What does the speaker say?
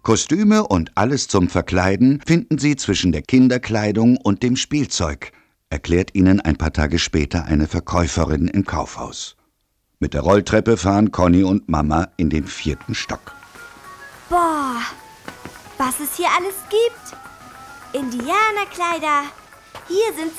Kostüme und alles zum Verkleiden finden Sie zwischen der Kinderkleidung und dem Spielzeug, erklärt Ihnen ein paar Tage später eine Verkäuferin im Kaufhaus. Mit der Rolltreppe fahren Conny und Mama in den 4. Stock. Boah, was es hier alles gibt. Indianerkleider. Hier sind